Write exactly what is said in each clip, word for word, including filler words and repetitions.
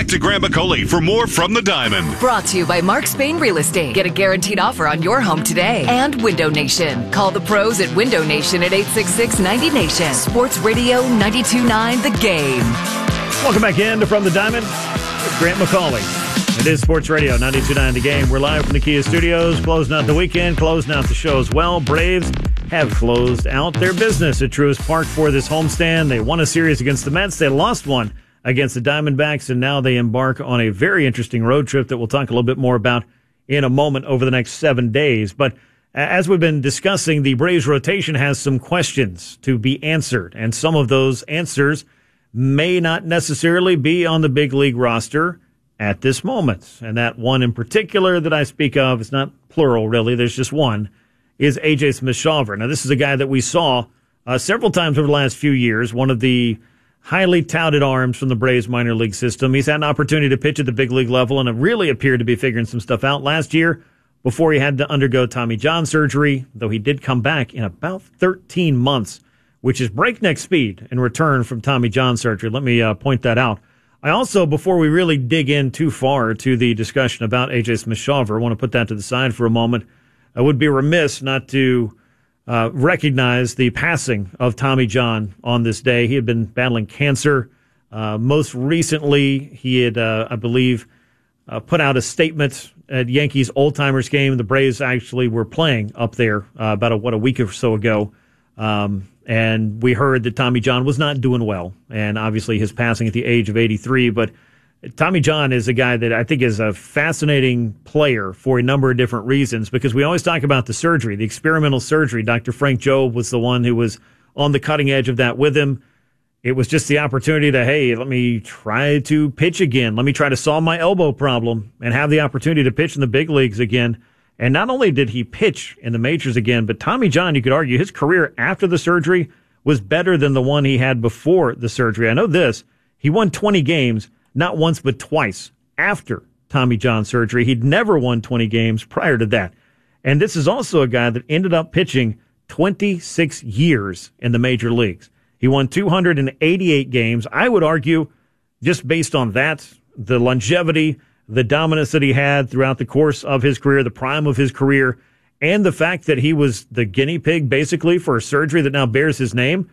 back to Grant McCauley for more From the Diamond. Brought to you by Mark Spain Real Estate. Get a guaranteed offer on your home today. And Window Nation. Call the pros at Window Nation at eight six six, nine zero Nation. Sports Radio ninety-two point nine The Game. Welcome back in to From the Diamond with Grant McCauley. It is Sports Radio ninety-two point nine The Game. We're live from the Kia Studios, closing out the weekend, closing out the show as well. Braves have closed out their business at Truist Park for this homestand. They won a series against the Mets. They lost one against the Diamondbacks, and now they embark on a very interesting road trip that we'll talk a little bit more about in a moment over the next seven days. But as we've been discussing, the Braves rotation has some questions to be answered, and some of those answers may not necessarily be on the big league roster at this moment. And that one in particular that I speak of, it's not plural really, there's just one, is A J Smith-Shawver. Now, this is a guy that we saw uh, several times over the last few years, one of the highly touted arms from the Braves minor league system. He's had an opportunity to pitch at the big league level and it really appeared to be figuring some stuff out last year before he had to undergo Tommy John surgery, though he did come back in about thirteen months, which is breakneck speed in return from Tommy John surgery. Let me uh, point that out. I also, before we really dig in too far to the discussion about A J Smith-Shawver, I want to put that to the side for a moment. I would be remiss not to uh, recognize the passing of Tommy John on this day. He had been battling cancer. Uh, most recently, he had, uh, I believe, uh, put out a statement at Yankees old-timers game. The Braves actually were playing up there uh, about, a, what, a week or so ago. Um, and we heard that Tommy John was not doing well. And obviously his passing at the age of eighty-three. But Tommy John is a guy that I think is a fascinating player for a number of different reasons, because we always talk about the surgery, the experimental surgery. Doctor Frank Jobe was the one who was on the cutting edge of that with him. It was just the opportunity to, hey, let me try to pitch again. Let me try to solve my elbow problem and have the opportunity to pitch in the big leagues again. And not only did he pitch in the majors again, but Tommy John, you could argue, his career after the surgery was better than the one he had before the surgery. I know this. He won twenty games, not once but twice, after Tommy John surgery. He'd never won twenty games prior to that. And this is also a guy that ended up pitching twenty-six years in the major leagues. He won two hundred eighty-eight games. I would argue, just based on that, the longevity, the dominance that he had throughout the course of his career, the prime of his career, and the fact that he was the guinea pig, basically, for a surgery that now bears his name.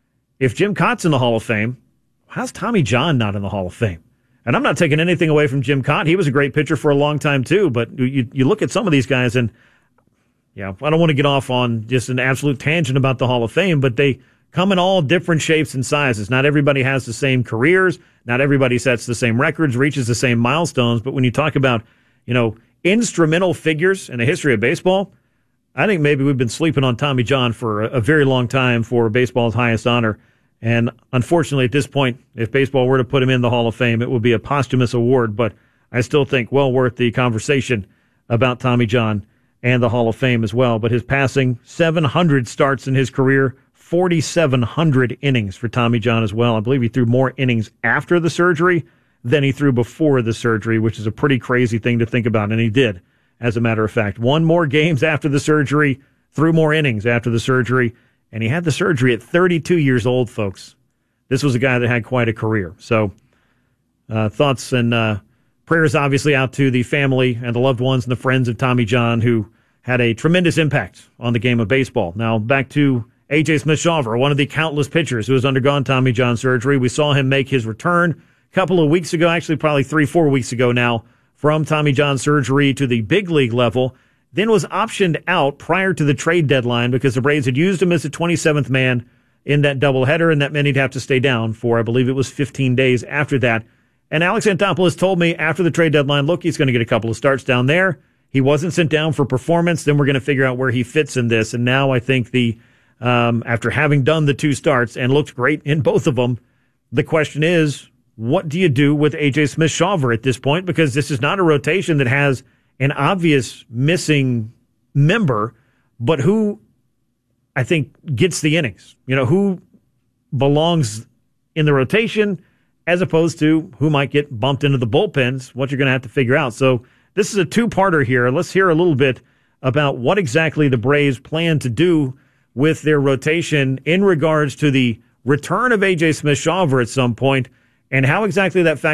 If Jim Cott's in the Hall of Fame, how's Tommy John not in the Hall of Fame? And I'm not taking anything away from Jim Cott. He was a great pitcher for a long time, too. But you, you look at some of these guys, and, yeah, I don't want to get off on just an absolute tangent about the Hall of Fame, but they come in all different shapes and sizes. Not everybody has the same careers. Not everybody sets the same records, reaches the same milestones. But when you talk about, you know, instrumental figures in the history of baseball, I think maybe we've been sleeping on Tommy John for a, a very long time for baseball's highest honor. And unfortunately, at this point, if baseball were to put him in the Hall of Fame, it would be a posthumous award. But I still think well worth the conversation about Tommy John and the Hall of Fame as well. But his passing, seven hundred starts in his career, forty-seven hundred innings for Tommy John as well. I believe he threw more innings after the surgery than he threw before the surgery, which is a pretty crazy thing to think about. And he did, as a matter of fact. Won more games after the surgery, threw more innings after the surgery. And he had the surgery at thirty-two years old, folks. This was a guy that had quite a career. So uh, thoughts and uh, prayers obviously out to the family and the loved ones and the friends of Tommy John, who had a tremendous impact on the game of baseball. Now back to A J Smith-Shawver, one of the countless pitchers who has undergone Tommy John surgery. We saw him make his return a couple of weeks ago, actually probably three, four weeks ago now, from Tommy John surgery to the big league level. Then was optioned out prior to the trade deadline because the Braves had used him as the twenty-seventh man in that doubleheader, and that meant he'd have to stay down for, I believe it was fifteen days after that. And Alex Anthopoulos told me after the trade deadline, look, he's going to get a couple of starts down there. He wasn't sent down for performance. Then we're going to figure out where he fits in this. And now I think the um, after having done the two starts and looked great in both of them, the question is, what do you do with A J Smith-Shawver at this point? Because this is not a rotation that has an obvious missing member, but who I think gets the innings. You know, who belongs in the rotation as opposed to who might get bumped into the bullpens, what you're going to have to figure out. So this is a two-parter here. Let's hear a little bit about what exactly the Braves plan to do with their rotation in regards to the return of A J Smith-Shawver at some point and how exactly that factors